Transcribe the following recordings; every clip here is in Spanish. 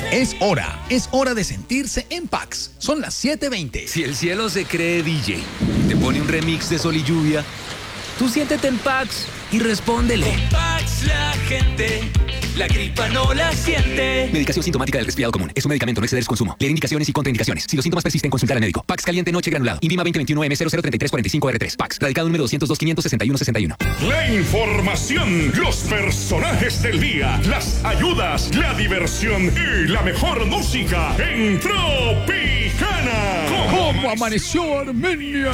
Es hora de sentirse en Pax. Son las 7:20. Si el cielo se cree DJ, te pone un remix de Sol y Lluvia, tú siéntete en Pax y respóndele. Con Pax la gente, la gripa no la siente. Medicación sintomática del resfriado común. Es un medicamento, no exceder su consumo. Leer indicaciones y contraindicaciones. Si los síntomas persisten, consultar al médico. Pax caliente noche granulado. INVIMA 2021M003345R3. Pax. Radicado número 202-561-61. La información, los personajes del día, las ayudas, la diversión y la mejor música en Tropicana. ¿Cómo amaneció Armenia?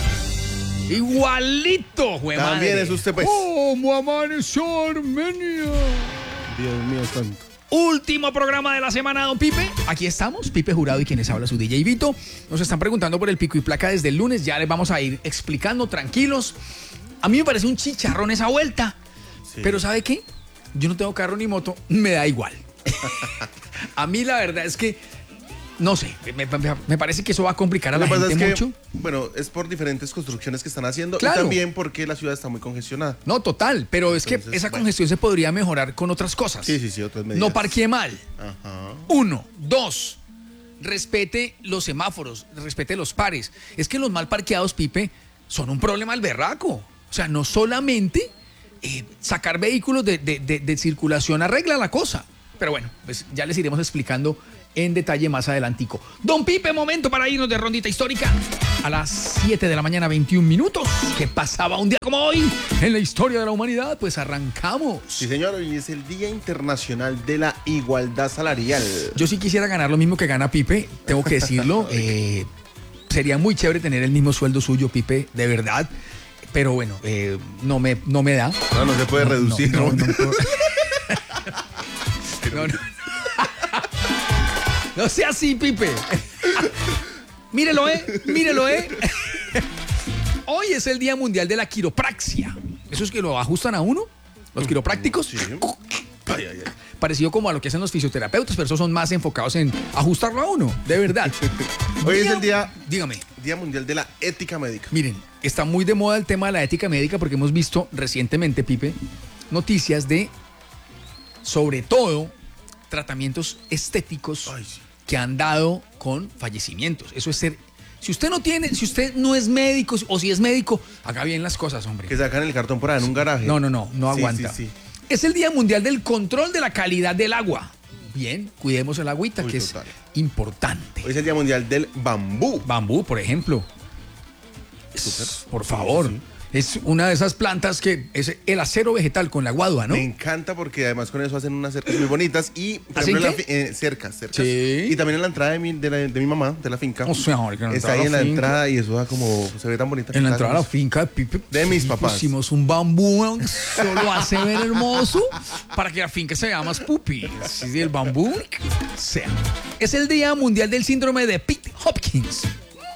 Igualito, güey. También es usted, pues. ¿Cómo amaneció Armenia? Dios mío santo. Último programa de la semana, don Pipe. Aquí estamos, Pipe Jurado y quienes habla su DJ Vito. Nos están preguntando por el pico y placa desde el lunes. Ya les vamos a ir explicando, tranquilos. A mí me parece un chicharrón esa vuelta. Sí. Pero ¿sabe qué? Yo no tengo carro ni moto, me da igual. A mí la verdad es que, no sé, me parece que eso va a complicar a la gente mucho. Bueno, es por diferentes construcciones que están haciendo, claro. Y también porque la ciudad está muy congestionada. No, total, pero es que esa congestión se podría mejorar con otras cosas. Sí, otras medidas. No parquee mal. Ajá. 1, 2, respete los semáforos, respete los pares. Es que los mal parqueados, Pipe, son un problema al berraco. O sea, no solamente sacar vehículos de circulación arregla la cosa. Pero bueno, pues ya les iremos explicando en detalle más adelantico. Don Pipe, momento para irnos de rondita histórica. A las 7 de la mañana, 21 minutos. ¿Qué pasaba un día como hoy en la historia de la humanidad? Pues arrancamos. Sí, señor, hoy es el Día Internacional de la Igualdad Salarial. Yo sí quisiera ganar lo mismo que gana Pipe, tengo que decirlo. Sería muy chévere tener el mismo sueldo suyo, Pipe, de verdad. Pero bueno, no me da. No se puede reducir. No. No sea así, Pipe. Mírelo, Hoy es el Día Mundial de la Quiropraxia. ¿Eso es que lo ajustan a uno? ¿Los quiroprácticos? Sí. Ay. Parecido como a lo que hacen los fisioterapeutas, pero esos son más enfocados en ajustarlo a uno, de verdad. Hoy es el día... Dígame. Día Mundial de la Ética Médica. Miren, está muy de moda el tema de la ética médica porque hemos visto recientemente, Pipe, noticias de, sobre todo, tratamientos estéticos que han dado con fallecimientos. Eso es ser... Si usted no es médico o si es médico, haga bien las cosas, hombre. Que sacan el cartón por ahí en un garaje. No aguanta. Sí. Es el Día Mundial del Control de la Calidad del Agua. Bien, cuidemos el agüita, que total. Es importante. Hoy es el Día Mundial del Bambú. Bambú, por ejemplo. Por favor. Sí. Es una de esas plantas que es el acero vegetal con la guadua, ¿no? Me encanta porque además con eso hacen unas cercas muy bonitas y por ejemplo cercas. Sí. Y también en la entrada de mi mamá, de la finca. O sea, está ahí en la entrada y eso da como, se ve tan bonita. En la entrada de la finca de mis papás. Pusimos un bambú, solo hace ver hermoso para que la finca se vea más pupi. Así el bambú sea. Es el Día Mundial del Síndrome de Pitt-Hopkins.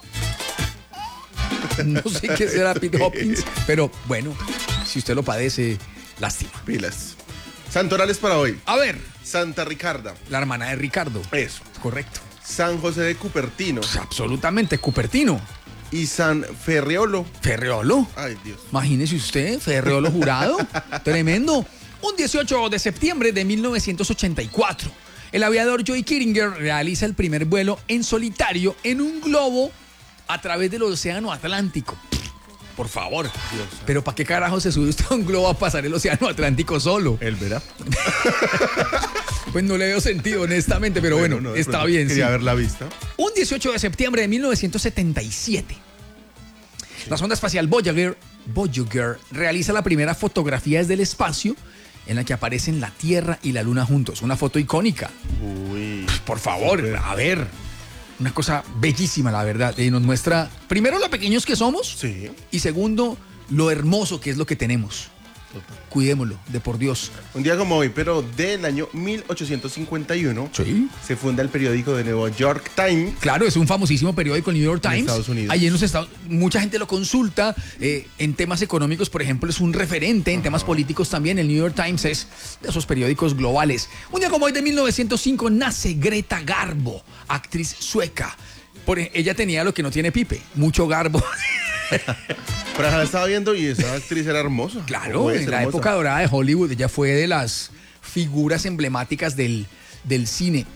No sé qué será Pitt Hopkins, pero bueno, si usted lo padece, lástima. Pilas. Santorales para hoy. A ver. Santa Ricarda. La hermana de Ricardo. Eso. Correcto. San José de Cupertino. Pues absolutamente, Cupertino. Y San Ferriolo. ¿Ferriolo? Ay, Dios. Imagínese usted, Ferriolo jurado. Tremendo. Un 18 de septiembre de 1984, el aviador Joy Kieringer realiza el primer vuelo en solitario en un globo a través del océano Atlántico. Por favor. Dios. Pero ¿para qué carajo se sube usted a un globo a pasar el océano Atlántico solo? Él verá. Pues no le veo sentido, honestamente, pero bueno, no, está bien. Quería ver la vista. Un 18 de septiembre de 1977, la sonda espacial Voyager realiza la primera fotografía desde el espacio en la que aparecen la Tierra y la Luna juntos. Una foto icónica. Uy. Por favor, a ver. Una cosa bellísima, la verdad. Nos muestra, primero, lo pequeños que somos. Sí. Y segundo, lo hermoso que es lo que tenemos. Total. Cuidémoslo, de por Dios. Un día como hoy, pero del año 1851, sí, se funda el periódico de New York Times. Claro, es un famosísimo periódico, el New York Times. En Estados Unidos. Allí en los Estados mucha gente lo consulta. En temas económicos, por ejemplo, es un referente. En temas políticos también. El New York Times es de esos periódicos globales. Un día como hoy de 1905 nace Greta Garbo, actriz sueca. Ella tenía lo que no tiene Pipe, mucho garbo. Pero la estaba viendo y esa actriz era hermosa. Claro, en la época dorada de Hollywood ella fue de las figuras emblemáticas del cine. Un día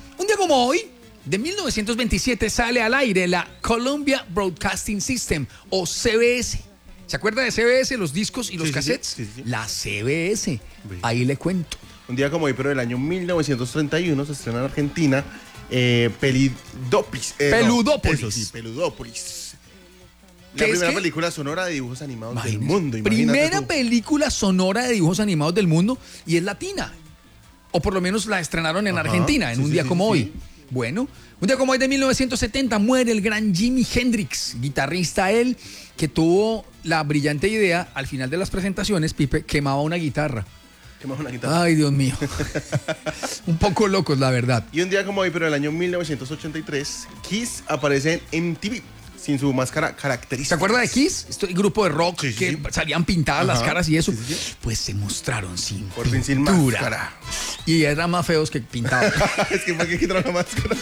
como hoy, de 1927, sale al aire la Columbia Broadcasting System, o CBS. ¿Se acuerda de CBS, los discos y los cassettes? Sí. La CBS, ahí le cuento. Un día como hoy, pero del año 1931, se estrena en Argentina Peludópolis. Peludópolis. Eso sí, Peludópolis. ¿Qué La es primera qué? película sonora de dibujos animados del Imagínese. mundo. Imagínate Primera tú. película sonora de dibujos animados del mundo y es latina. O por lo menos la estrenaron en Argentina, en sí, un sí, día sí, como sí. hoy. Bueno, un día como hoy de 1970 muere el gran Jimi Hendrix, guitarrista él, que tuvo la brillante idea, al final de las presentaciones, Pipe, quemaba una guitarra. Quemaba una guitarra. Ay, Dios mío. Un poco locos, la verdad. Y un día como hoy, pero del año 1983, Kiss aparece en MTV sin su máscara característica. ¿Se acuerda de Kiss? Este grupo de rock Sí, sí, que sí. salían pintadas las Ajá, caras y eso. sí, sí, sí. Pues se mostraron sin Por fin sin pintura. máscara. Y eran más feos que pintados. Es que ¿para qué quitaron la máscara?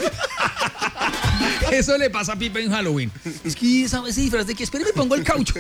Eso le pasa a Pipe en Halloween. Es que ese disfraz de que espere me pongo el caucho.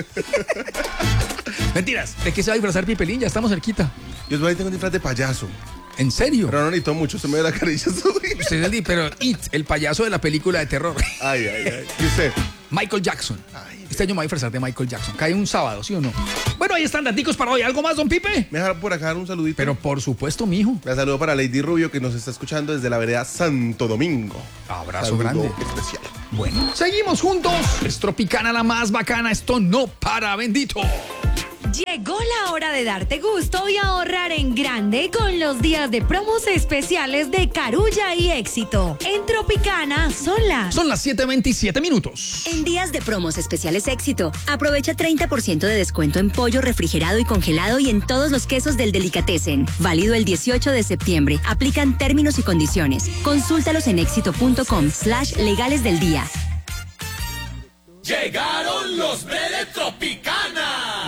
Mentiras, ¿de qué se va a disfrazar Pipelín? Ya estamos cerquita. Yo por ahí tengo un disfraz de payaso. ¿En serio? Pero no necesito mucho, se me ve la carilla. Usted es pero It, el payaso de la película de terror. Ay, ay, ay. ¿Y usted? Michael Jackson. Ay, Este año me voy a disfrazar de Michael Jackson. Cae un sábado, ¿sí o no? Bueno, ahí están daticos para hoy. ¿Algo más, don Pipe? ¿Me deja por acá dar un saludito? Pero por supuesto, mijo. Un saludo para Lady Rubio, que nos está escuchando desde la vereda Santo Domingo. Abrazo Saludo grande. especial. Bueno, seguimos juntos. Es Tropicana la más bacana. Esto no para, bendito. Llegó la hora de darte gusto y ahorrar en grande con los días de promos especiales de Carulla y Éxito. En Tropicana son las 7:27 minutos. En días de promos especiales Éxito, aprovecha 30% de descuento en pollo refrigerado y congelado y en todos los quesos del Delicatessen. Válido el 18 de septiembre. Aplican términos y condiciones. Consúltalos en éxito.com/legales del día. Llegaron los de Tropicana.